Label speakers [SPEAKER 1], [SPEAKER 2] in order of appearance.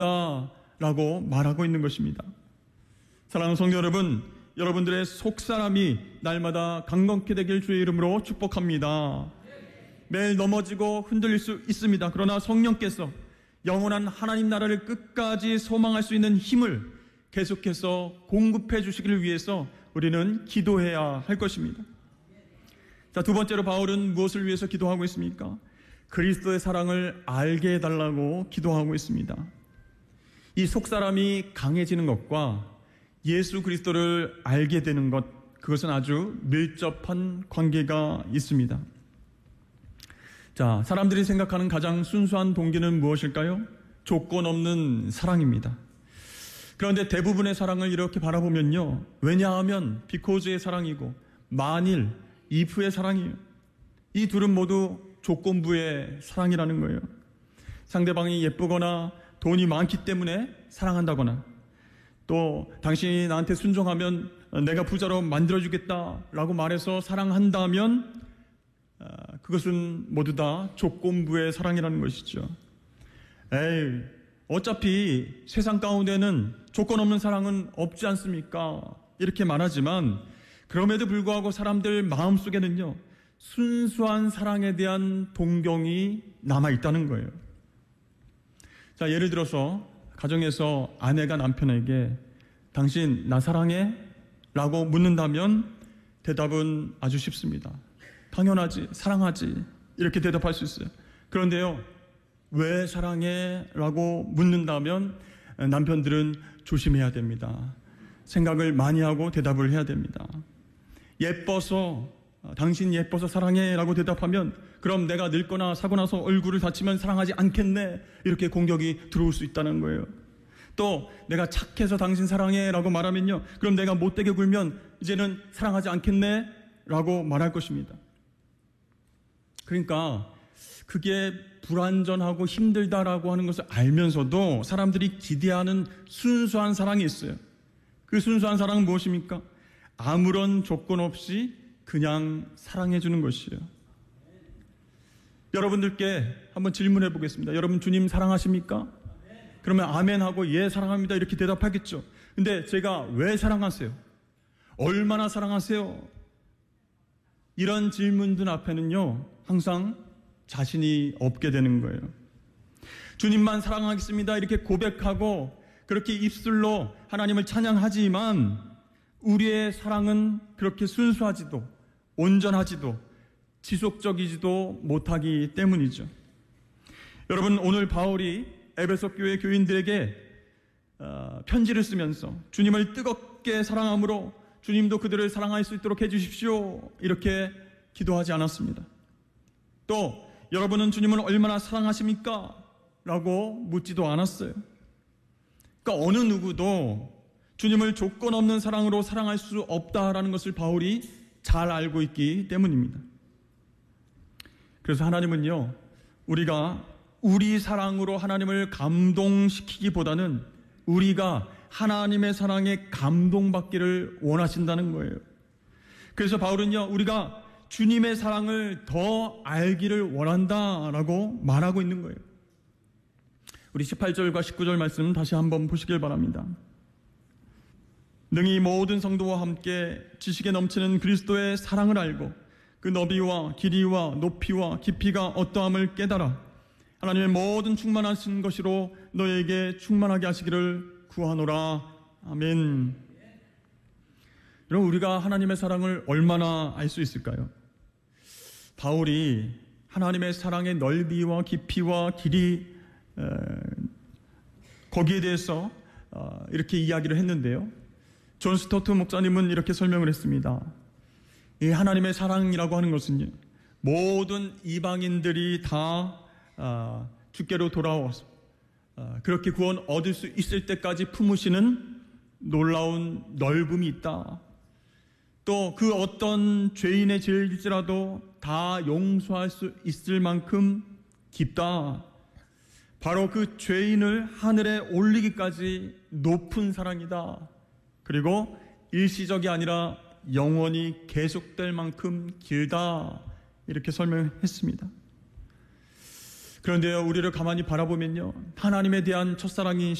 [SPEAKER 1] 라고 말하고 있는 것입니다. 사랑하는 성도 여러분, 여러분들의 속사람이 날마다 강건케 되길 주의 이름으로 축복합니다. 매일 넘어지고 흔들릴 수 있습니다. 그러나 성령께서 영원한 하나님 나라를 끝까지 소망할 수 있는 힘을 계속해서 공급해 주시기를 위해서 우리는 기도해야 할 것입니다. 자, 두 번째로 바울은 무엇을 위해서 기도하고 있습니까? 그리스도의 사랑을 알게 해달라고 기도하고 있습니다. 이 속사람이 강해지는 것과 예수 그리스도를 알게 되는 것, 그것은 아주 밀접한 관계가 있습니다. 자, 사람들이 생각하는 가장 순수한 동기는 무엇일까요? 조건 없는 사랑입니다. 그런데 대부분의 사랑을 이렇게 바라보면요, 왜냐하면 because의 사랑이고 만일, if의 사랑이에요. 이 둘은 모두 조건부의 사랑이라는 거예요. 상대방이 예쁘거나 돈이 많기 때문에 사랑한다거나, 또 당신이 나한테 순종하면 내가 부자로 만들어주겠다라고 말해서 사랑한다면 그것은 모두 다 조건부의 사랑이라는 것이죠. 에이, 어차피 세상 가운데는 조건 없는 사랑은 없지 않습니까? 이렇게 말하지만 그럼에도 불구하고 사람들 마음속에는요, 순수한 사랑에 대한 동경이 남아있다는 거예요. 자, 예를 들어서 가정에서 아내가 남편에게 당신 나 사랑해? 라고 묻는다면 대답은 아주 쉽습니다. 당연하지, 사랑하지, 이렇게 대답할 수 있어요. 그런데요, 왜 사랑해? 라고 묻는다면 남편들은 조심해야 됩니다. 생각을 많이 하고 대답을 해야 됩니다. 예뻐서, 당신 예뻐서 사랑해 라고 대답하면 그럼 내가 늙거나 사고 나서 얼굴을 다치면 사랑하지 않겠네, 이렇게 공격이 들어올 수 있다는 거예요. 또 내가 착해서 당신 사랑해 라고 말하면요, 그럼 내가 못되게 굴면 이제는 사랑하지 않겠네 라고 말할 것입니다. 그러니까 그게 불완전하고 힘들다라고 하는 것을 알면서도 사람들이 기대하는 순수한 사랑이 있어요. 그 순수한 사랑은 무엇입니까? 아무런 조건 없이 그냥 사랑해 주는 것이에요. 여러분들께 한번 질문해 보겠습니다. 여러분 주님 사랑하십니까? 그러면 아멘하고 예 사랑합니다 이렇게 대답하겠죠. 근데 제가 왜 사랑하세요? 얼마나 사랑하세요? 이런 질문들 앞에는요, 항상 자신이 없게 되는 거예요. 주님만 사랑하겠습니다 이렇게 고백하고 그렇게 입술로 하나님을 찬양하지만 우리의 사랑은 그렇게 순수하지도 온전하지도 지속적이지도 못하기 때문이죠. 여러분, 오늘 바울이 에베소 교회 교인들에게 편지를 쓰면서 주님을 뜨겁게 사랑함으로 주님도 그들을 사랑할 수 있도록 해주십시오 이렇게 기도하지 않았습니다. 또 여러분은 주님을 얼마나 사랑하십니까? 라고 묻지도 않았어요. 그러니까 어느 누구도 주님을 조건 없는 사랑으로 사랑할 수 없다라는 것을 바울이 잘 알고 있기 때문입니다. 그래서 하나님은요, 우리가 우리 사랑으로 하나님을 감동시키기보다는 우리가 하나님의 사랑에 감동받기를 원하신다는 거예요. 그래서 바울은요, 우리가 주님의 사랑을 더 알기를 원한다라고 말하고 있는 거예요. 우리 18절과 19절 말씀 다시 한번 보시길 바랍니다. 능히 모든 성도와 함께 지식에 넘치는 그리스도의 사랑을 알고 그 너비와 길이와 높이와 깊이가 어떠함을 깨달아 하나님의 모든 충만하신 것으로 너에게 충만하게 하시기를 구하노라. 아멘. 여러분, 우리가 하나님의 사랑을 얼마나 알 수 있을까요? 바울이 하나님의 사랑의 넓이와 깊이와 길이 거기에 대해서 이렇게 이야기를 했는데요. 존 스토트 목사님은 이렇게 설명을 했습니다. 이 하나님의 사랑이라고 하는 것은요, 모든 이방인들이 다 주께로 돌아와서 그렇게 구원 얻을 수 있을 때까지 품으시는 놀라운 넓음이 있다. 또 그 어떤 죄인의 죄일지라도 다 용서할 수 있을 만큼 깊다. 바로 그 죄인을 하늘에 올리기까지 높은 사랑이다. 그리고 일시적이 아니라 영원히 계속될 만큼 길다. 이렇게 설명했습니다. 그런데요, 우리를 가만히 바라보면요, 하나님에 대한 첫사랑이